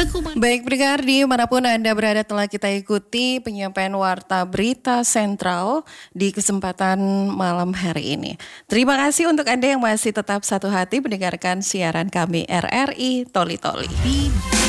Baik pendengar dimanapun Anda berada, telah kita ikuti penyampaian Warta Berita Sentral di kesempatan malam hari ini. Terima kasih untuk Anda yang masih tetap satu hati mendengarkan siaran kami RRI Toli Toli.